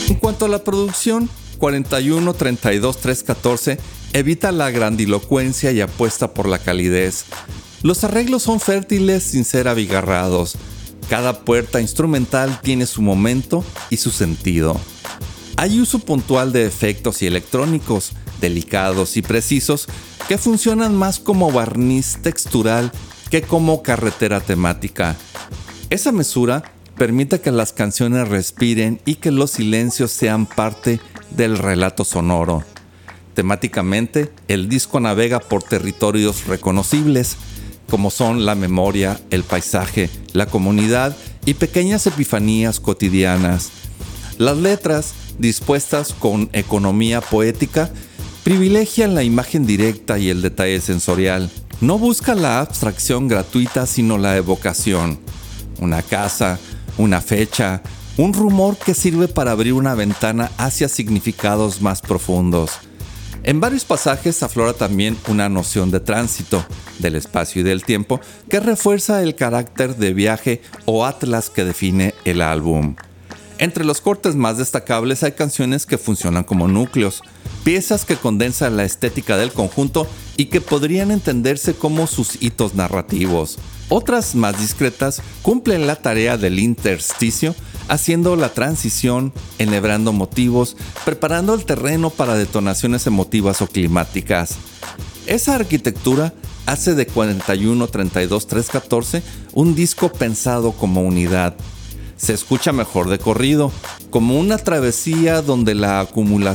En cuanto a la producción, 41, 32, 314 evita la grandilocuencia y apuesta por la calidez. Los arreglos son fértiles sin ser abigarrados. Cada puerta instrumental tiene su momento y su sentido. Hay uso puntual de efectos y electrónicos, delicados y precisos, que funcionan más como barniz textural que como carretera temática. Esa mesura permite que las canciones respiren y que los silencios sean parte del relato sonoro. Temáticamente, el disco navega por territorios reconocibles, como son la memoria, el paisaje, la comunidad y pequeñas epifanías cotidianas. Las letras, dispuestas con economía poética, privilegian la imagen directa y el detalle sensorial. No busca la abstracción gratuita, sino la evocación. Una casa, una fecha, un rumor que sirve para abrir una ventana hacia significados más profundos. En varios pasajes aflora también una noción de tránsito, del espacio y del tiempo, que refuerza el carácter de viaje o atlas que define el álbum. Entre los cortes más destacables hay canciones que funcionan como núcleos, piezas que condensan la estética del conjunto y que podrían entenderse como sus hitos narrativos. Otras, más discretas, cumplen la tarea del intersticio, haciendo la transición, enhebrando motivos, preparando el terreno para detonaciones emotivas o climáticas. Esa arquitectura hace de 41, 32, 314 un disco pensado como unidad. Se escucha mejor de corrido, como una travesía donde la acumulación